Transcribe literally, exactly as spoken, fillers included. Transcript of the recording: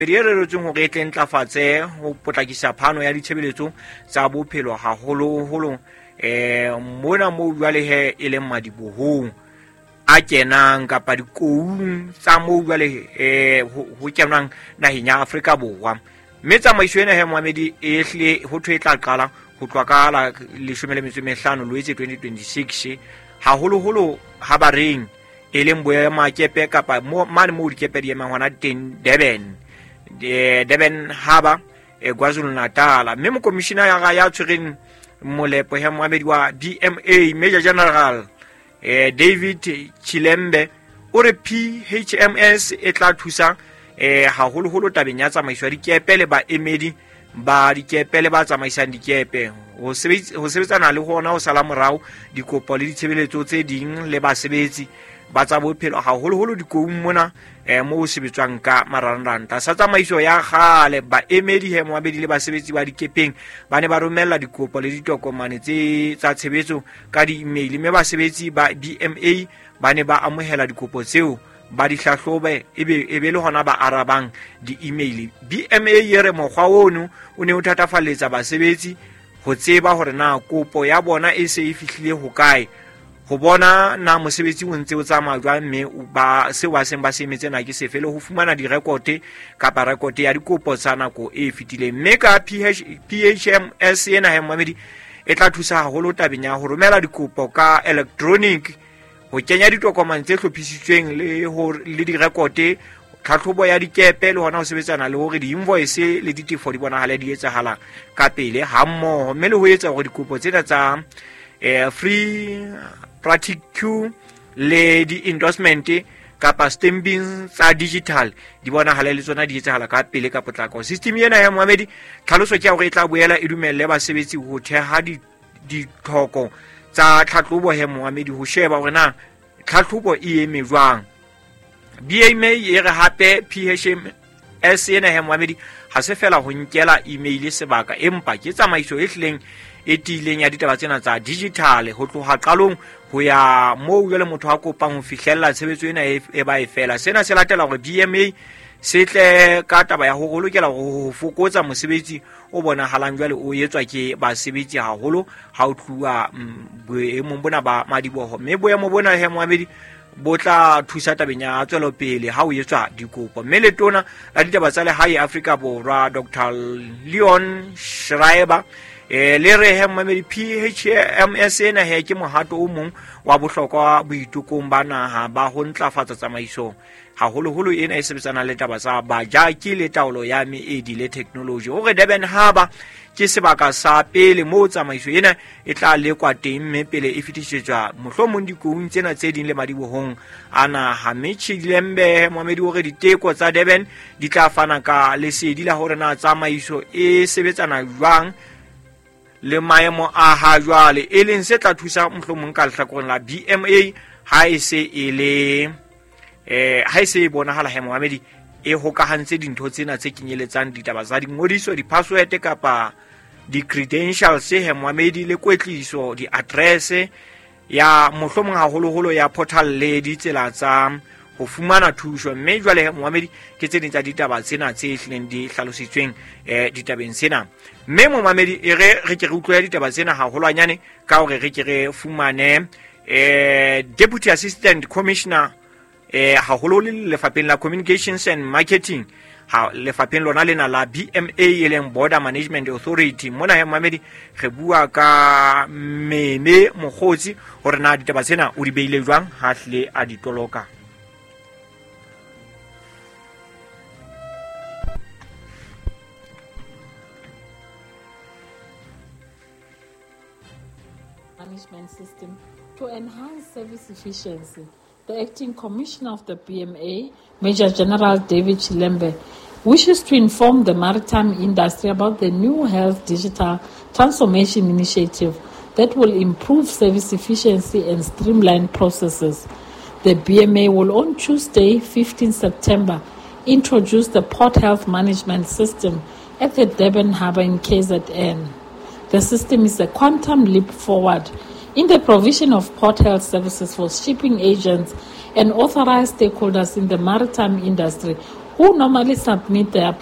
re re tsong ho re tle ntlafatse ho potlakisa phano ya ditshebeletso tsa bophelo haholo holo eh mona mo jwale he e leng madibohong a kenang kapa dikoung tsa mo jwale eh ho kenang naheng ya Afrika Borwa. Mme tsamaiso ena he Mohammed e hle ho thwe tla qala ho tloa ka la leshome le metso e mehlano Loetse twenty twenty-six haholo holo ha ba reng e leng boema kepe kapa mo mane mo dikepe di emang hona teng Durban de Durban Harbour e KwaZulu Natal. Mme mo commissioner ya ya tshwereng molepo he Mohammed wa D M A Major General eh David Chilembe o re P H M S e tla thusa eh haholo holo tabeng ya tsamaiso ya dikepe le ba emedi ba dikepe le ba tsamaisang dikepe ho sebetsa ho sebetsana le hona ho sala morao dikopo le ditshebeletso tse ding le basebetsi ba tsa bophelo haholo holo dikoung mona eh mo sebetswang ka mararanta sa tsamaiso ya gale ba emedi he Mohammed le basebetsi ba dikepeng ba ne ba romella dikopo le ditokomane tse tsa tshebetso ka di-email mme basebetsi ba B M A ba ne ba amohela dikopo tseo ba di hlahlobe ebe ebe le hona ba arabang di-email. B M A ye re mokgwa ono o ne o thatafaletsa basebetsi ho tseba hore na kopo ya bona e se e fihlile ho kae ho bona na mosebetsi o ntse o tsamaya jwang mme ba se wa seng ba se emetse na ke se fele ho fumana direkote kapa rekote ya dikopo tsa nako e fetileng. Mme ka P H M S ena he Mohammed e tla thusa haholo tabeng ya ho romela dikopo ka electronic ho kenya ditokomane tse hlophisitsweng le ho le direkote tlhatlhobo ya dikepe le hona ho sebetsana le hore di-invoice le ditefo di bonahale di etsahala ka pele ha mmoho mme le ho etsa hore dikopo tsena tsa eh free practice le di-endorsement kapa stamping tsa digital di bonahale le tsona di etsahala ka pele ka potlako. System ena ya Mohammed tlhaloso ke hore e tla boela e dumelle basebetsi ho theha di ditlhoko tsa tlhatlhobo he Mohammed ho sheba hore na tlhatlhobo e eme jwang. B M A e re hape P H M S ena he Mohammed ha se fela ho nkela email sebaka empa ke tsamaiso e hleng e tileng ya ditaba tsena tsa digital ho tloha qalong ho ya mo jwale motho a kopang ho fihlella tshebetso ena e ba e fela. Sena se latela hore B M A se tle ka taba ya ho lokela ho fokotsa mosebetsi o bonahalang jwale o etswa ke basebetsi haholo ha o tluwa boemong bona ba madiboho. Mme boemo bona he Mohammed bo tla thusa tabeng ya tswelo pele ha o etswa dikopo. Mme letona la ditaba tsa lehae Afrika Borwa Doctor Leon Schreiber eh le re he Mohammed P H M S ena he ke mohato o mong wa bohlokwa boitukong ba naha ba ho ntlafatsa tsamaiso haholo holo ena e sebetsana le taba tsa bajaki le taolo ya meedi le technology. O re Durban Harbour ke sebaka sa pele mo tsamaiso ena e tla lekwa teng mme pele e fetisetswa mohlomong dikoung tsena tse ding le madibohong ana ha Chilembe Mohammed o re diteko tsa Durban di tla fana ka lesedi la hore na tsamaiso e sebetsana jwang le maemo a ha jwale e leng se tla thusa mohlomong ka lehlakoreng la B M A ha e se e le eh ha e se e bonahala he Mohammed e hokahantse dintho tsena tse kenyeletsang ditaba tsa dingodiso di-password kapa di-credentials he Mohammed le kwetliso di-address ya mohlomong haholo holo ya portal le ditsela tsa ho fumana thuso. Mme jwale he Mohammed ke tse ding tsa ditaba tsena tse hleng di hlalositsweng eh ditabeng tsena. Mme Mohammed e re re ke re utlwa ditaba tsena haholwanyane ka hore re ke re fumane eh Deputy Assistant Commissioner eh haholo le lefapheng la Communications and Marketing ha lefapheng lona lena la B M A e leng Border Management Authority. Mona he Mohammed re bua ka Meme Mogotsi hore na ditaba tsena o di beile jwang ha hle a di toloka. Management system to enhance service efficiency. The Acting Commissioner of the B M A, Major General David Chilembe, wishes to inform the maritime industry about the new Health Digital Transformation Initiative that will improve service efficiency and streamline processes. The B M A will on Tuesday, fifteenth September, introduce the Port Health Management System at the Durban Harbour in K Z N. The system is a quantum leap forward in the provision of port health services for shipping agents and authorized stakeholders in the maritime industry who who normally submit their